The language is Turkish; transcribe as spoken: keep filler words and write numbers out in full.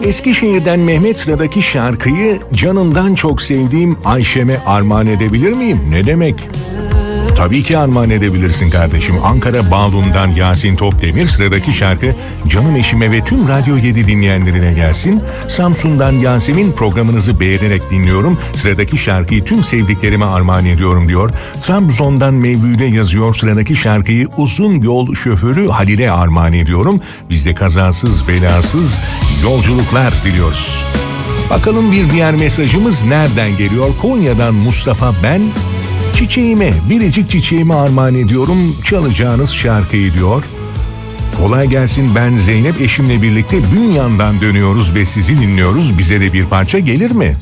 Eskişehir'den Mehmet sıradaki şarkıyı canımdan çok sevdiğim Ayşem'e armağan edebilir miyim? Ne demek? Tabii ki armağan edebilirsin kardeşim. Ankara Bağlum'dan Yasin Tokdemir sıradaki şarkı canım eşime ve tüm Radyo yedi dinleyenlerine gelsin. Samsun'dan Yasemin programınızı beğenerek dinliyorum. Sıradaki şarkıyı tüm sevdiklerime armağan ediyorum diyor. Trabzon'dan Mevlüde yazıyor. Sıradaki şarkıyı uzun yol şoförü Halil'e armağan ediyorum. Biz de kazasız belasız yolculuklar diliyoruz. Bakalım bir diğer mesajımız nereden geliyor? Konya'dan Mustafa ben... Çiçeğime, biricik çiçeğime armağan ediyorum çalacağınız şarkıyı diyor. Kolay gelsin, ben Zeynep, eşimle birlikte Bünyan'dan dönüyoruz ve sizi dinliyoruz. Bize de bir parça gelir mi?